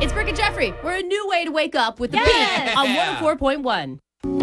It's Brooke and Jeffrey. We're a new way to wake up with the Yes. beat on 104.1.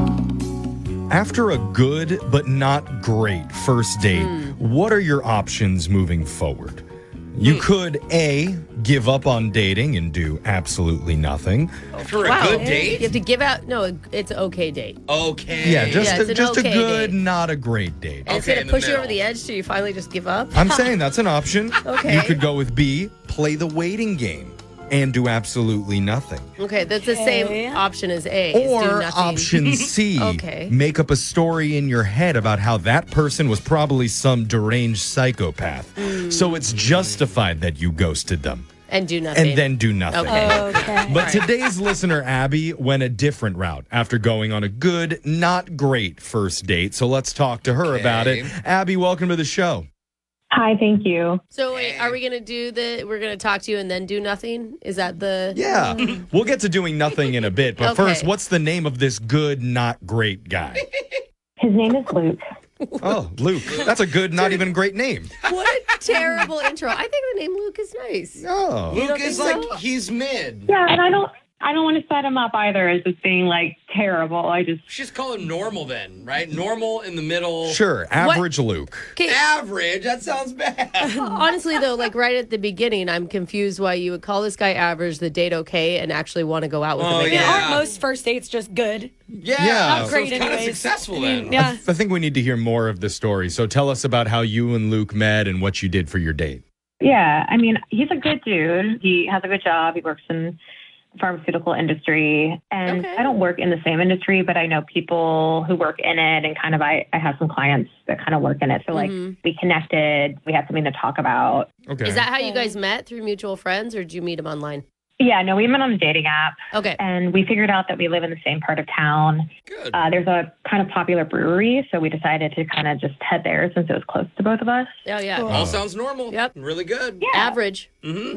After a good but not great first date, what are your options moving forward? You could A, give up on dating and do absolutely nothing. For a good You date? have to give out. No, it's an okay date. Okay. Yeah, just it's an a okay good, date. not a great date. And it's Okay, going in to the push you over middle. the edge till you finally just give up. I'm saying that's an option. Okay. You could go with B, play the waiting game and do absolutely nothing. Okay, that's the same option as A. is do Or nothing. option C, Okay. make up a story in your head about how that person was probably some deranged psychopath. So it's justified that you ghosted them. And do nothing. And then do nothing. Okay. But today's listener, Abby, went a different route after going on a good, not great first date. So let's talk to her about it. Okay. Abby, welcome to the show. Hi, thank you. So wait, are we going to do we're going to talk to you and then do nothing? Is that the... Yeah, we'll get to doing nothing in a bit. But Okay. first, what's the name of this good, not great guy? His name is Luke. Oh, Luke. That's a good, not even great name. What a terrible intro. I think the name Luke is nice. Oh. You don't Luke is think like, so? he's mid. Yeah, and I don't want to set him up either as just being like terrible. I just Just call him normal then, right? Normal in the middle. Sure, average Luke. Okay, Average. That sounds bad. honestly, though, like right at the beginning, I'm confused why you would call this guy average, the date okay, and actually want to go out with Oh, him again. yeah. Aren't most first dates just good? Yeah. Not so great it's kind of anyways. successful I mean, then. yeah. I think we need to hear more of the story. So tell us about how you and Luke met and what you did for your date. yeah. I mean, he's a good dude. He has a good job. He works in the pharmaceutical industry, and Okay. I don't work in the same industry, but I know people who work in it, and kind of I have some clients that kind of work in it. So like we connected. We had something to talk about. Okay. Is that how you guys met, through mutual friends, or did you meet him online? Yeah, no, we met on a dating app, Okay. and we figured out that we live in the same part of town. Good. There's a kind of popular brewery, so we decided to kind of just head there since it was close to both of us. Oh, yeah. All sounds normal. Yep. Really good. Average.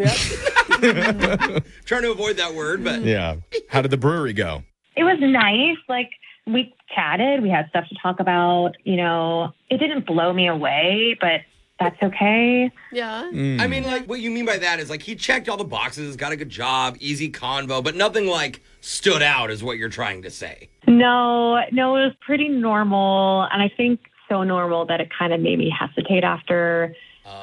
Trying to avoid that word, but Yeah. How did the brewery go? It was nice. Like, we chatted. We had stuff to talk about. You know, it didn't blow me away, but that's okay. Yeah. I mean, like, what you mean by that is like he checked all the boxes, got a good job, easy convo, but nothing like stood out is what you're trying to say. No, it was pretty normal. And I think so normal that it kind of made me hesitate after.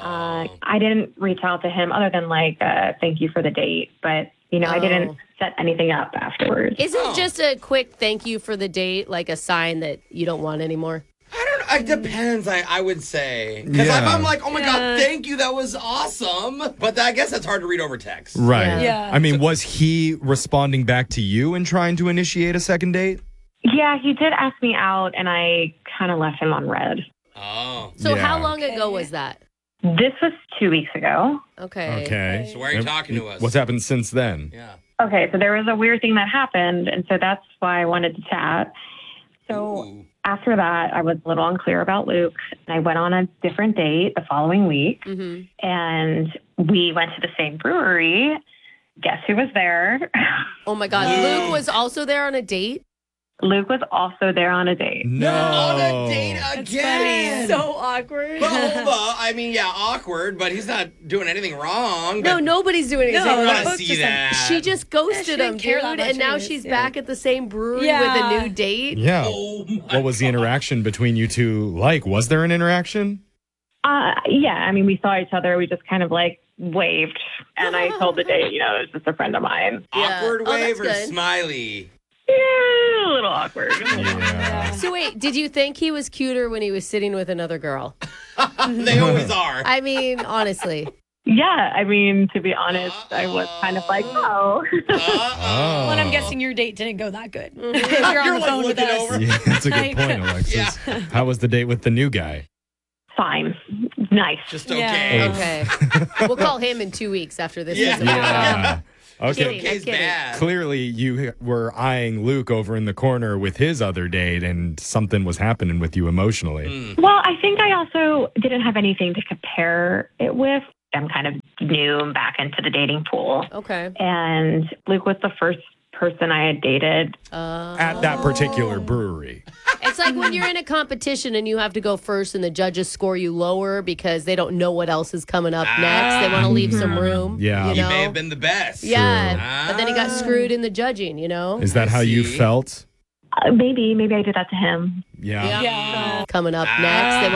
I didn't reach out to him other than like, thank you for the date. But, you know, I Oh. didn't set anything up afterwards. Isn't just a quick thank you for the date like a sign that you don't want anymore? I don't know. It depends, I would say. Because if Yeah. I'm like, oh my God, thank you, that was awesome. But I guess that's hard to read over text. Right. Yeah. I mean, was he responding back to you and trying to initiate a second date? Yeah, he did ask me out, and I kind of left him on red. Oh. So Yeah. how long ago was that? This was 2 weeks ago. Okay. Okay. So why are you talking to us? What's happened since then? Yeah. Okay, so there was a weird thing that happened, and so that's why I wanted to chat. So Ooh. after that, I was a little unclear about Luke. I went on a different date the following week, and we went to the same brewery. Guess who was there? Oh my God. Luke was also there on a date? Luke was also there on a date. No. On a date again. So awkward. But hold on. I mean, yeah, awkward, but he's not doing anything wrong. No, but nobody's doing anything I wrong. want to Both see just that. She just ghosted she him, didn't care dude, that much and now anyways, she's yeah. back at the same brewery Yeah. with a new date. Yeah. Oh my What was the interaction between you two like? Was there an interaction? Yeah, I mean, we saw each other. We just kind of like waved, and I told the date, you know, it was just a friend of mine. Awkward Oh, wave that's or good. smiley? Yeah, a little awkward. Yeah. So wait, did you think he was cuter when he was sitting with another girl? They always are. I mean, honestly. Yeah, I mean, to be honest, I was kind of like, oh. Oh. Well, and I'm guessing your date didn't go that good. Mm-hmm. If you're on You're, the like, phone with looking us. over. Yeah, that's a good Like- point, Alexis. Yeah. How was the date with the new guy? Fine. Nice. Just Yeah. okay. Okay. We'll call him in 2 weeks after this Yeah. is over. Yeah. Okay. Kidding. Okay's kidding. bad. Clearly, you were eyeing Luke over in the corner with his other date, and something was happening with you emotionally. Well, I think I also didn't have anything to compare it with. I'm kind of new back into the dating pool. Okay. And Luke was the first person I had dated. At that particular brewery. It's like when you're in a competition and you have to go first and the judges score you lower because they don't know what else is coming up next. They want to leave some room. Yeah. You He know? may have been the best. Yeah. But then he got screwed in the judging, you know? Is that how you see. felt? Maybe I did that to him. Yeah. Yeah. Coming up next. They